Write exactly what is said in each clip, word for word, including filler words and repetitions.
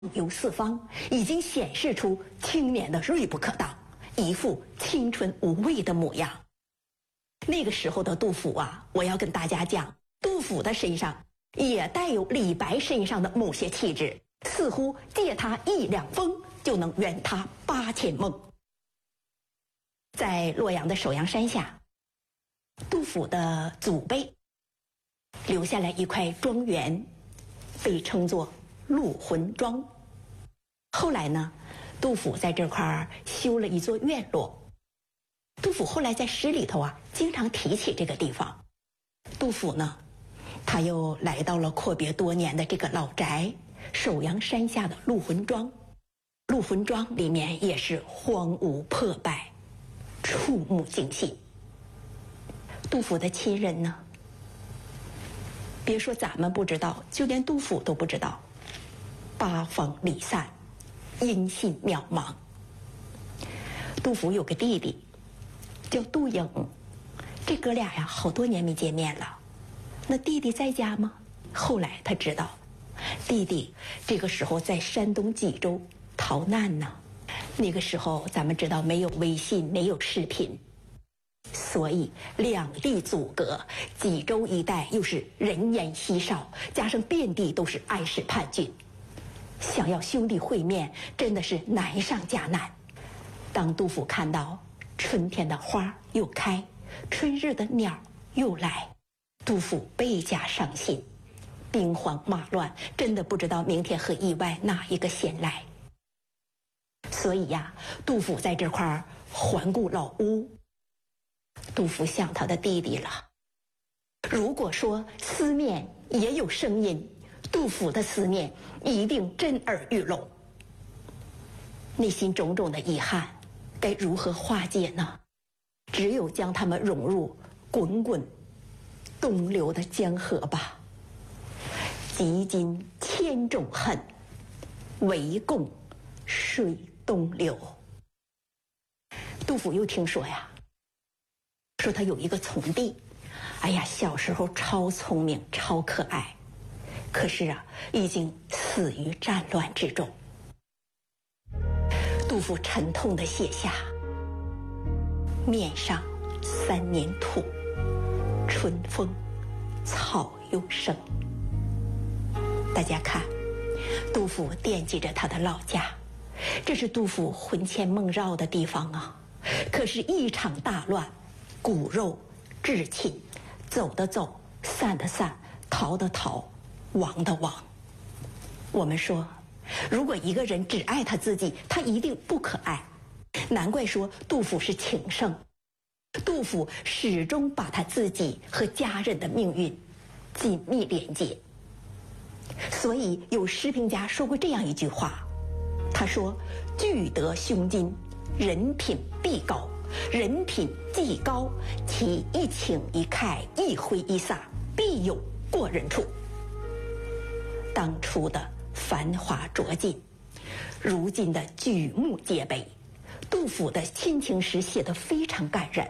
游四方，已经显示出青年的锐不可当，一副青春无畏的模样。那个时候的杜甫啊，我要跟大家讲，杜甫的身上也带有李白身上的某些气质，似乎借他一两风就能圆他八千梦。在洛阳的首阳山下，杜甫的祖辈留下来一块庄园，被称作鹿魂庄。后来呢，杜甫在这块修了一座院落。杜甫后来在诗里头啊，经常提起这个地方。杜甫呢，他又来到了阔别多年的这个老宅首阳山下的鹿魂庄。鹿魂庄里面也是荒芜破败，触目惊心。杜甫的亲人呢，别说咱们不知道，就连杜甫都不知道，八方离散，音信渺茫。杜甫有个弟弟叫杜颖，这哥俩呀好多年没见面了。那弟弟在家吗？后来他知道，弟弟这个时候在山东济州逃难呢。那个时候咱们知道没有微信，没有视频，所以两地阻隔，济州一带又是人烟稀少，加上遍地都是爱史叛军，想要兄弟会面真的是难上加难。当杜甫看到春天的花又开，春日的鸟又来，杜甫倍加伤心，兵荒马乱，真的不知道明天和意外哪一个先来。所以呀，杜甫在这块环顾老屋，杜甫想他的弟弟了。如果说思念也有声音，杜甫的思念一定震耳欲聋。内心种种的遗憾该如何化解呢？只有将它们融入滚滚东流的江河吧。几经千种恨，唯共水东流。杜甫又听说呀，说他有一个从弟，哎呀，小时候超聪明超可爱，可是啊，已经死于战乱之中。杜甫沉痛地写下：面上三年土，春风草又生。大家看，杜甫惦记着他的老家，这是杜甫魂牵梦绕的地方啊。可是，一场大乱，骨肉至亲，走的走，散的散，逃的逃，亡的亡。我们说，如果一个人只爱他自己，他一定不可爱。难怪说杜甫是情圣，杜甫始终把他自己和家人的命运紧密连接。所以有诗评家说过这样一句话，他说：具德胸襟，人品必高，人品既高，其一请一慨一挥一洒，必有过人处。当初的繁华浊尽，如今的举目皆悲。杜甫的亲情诗写得非常感人，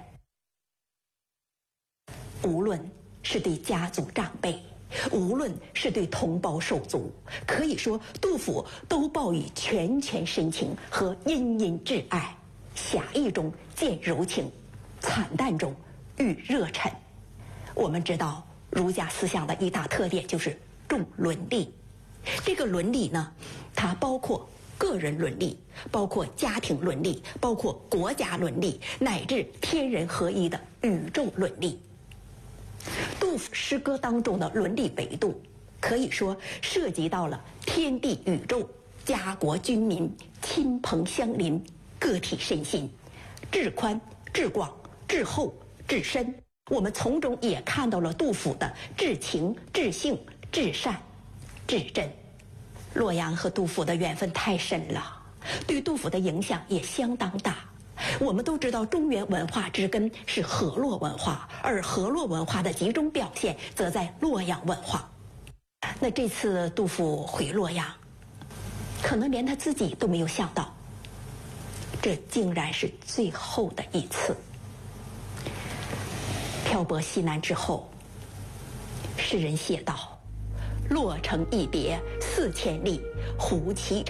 无论是对家族长辈，无论是对同胞手足，可以说杜甫都报以拳拳深情和殷殷挚爱，侠义中见柔情，惨淡中遇热忱。我们知道儒家思想的一大特点就是重伦理，这个伦理呢，它包括个人伦理，包括家庭伦理，包括国家伦理，乃至天人合一的宇宙伦理。杜甫诗歌当中的伦理维度，可以说涉及到了天地宇宙、家国军民、亲朋乡邻、个体身心，至宽、至广、至厚、至深。我们从中也看到了杜甫的至情、至性、至善、至真。洛阳和杜甫的缘分太深了，对杜甫的影响也相当大。我们都知道中原文化之根是河洛文化，而河洛文化的集中表现则在洛阳文化。那这次杜甫回洛阳，可能连他自己都没有想到，这竟然是最后的一次。漂泊西南之后，诗人写道： 洛城一别四千里，胡骑